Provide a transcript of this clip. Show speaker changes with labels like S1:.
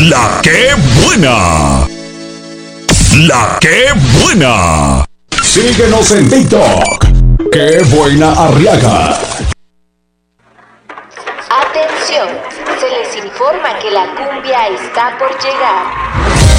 S1: La que buena. La que buena. Síguenos en TikTok. ¡Qué buena Arriaga!
S2: Atención, se les informa que la cumbia está por llegar.